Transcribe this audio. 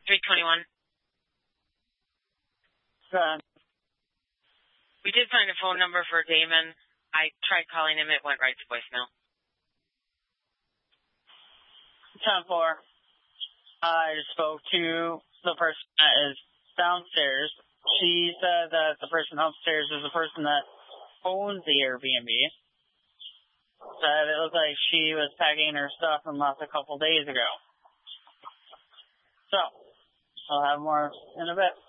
321. We did find a phone number for Damon. I tried calling him. It went right to voicemail. 10-4. I spoke to the person that is downstairs. She said that the person upstairs is the person that owns the Airbnb. Said it looked like she was packing her stuff and left a couple days ago. So, I'll have more in a bit.